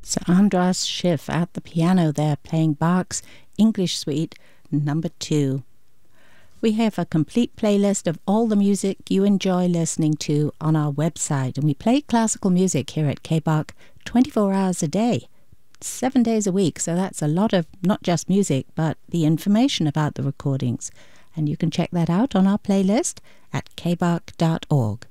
Sir Andras Schiff at the piano there, playing Bach's English Suite No. 2. We have a complete playlist of all the music you enjoy listening to on our website, and we play classical music here at K-Bach 24 hours a day, 7 days a week, so that's a lot of not just music, but the information about the recordings. And you can check that out on our playlist at kbach.org.